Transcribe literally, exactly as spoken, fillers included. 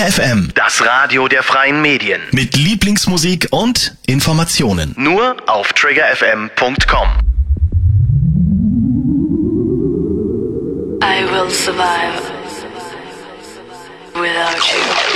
Trigger F M, Das Radio der freien Medien. mit Lieblingsmusik und Informationen. Nur auf trigger f m punkt com. I will survive without you.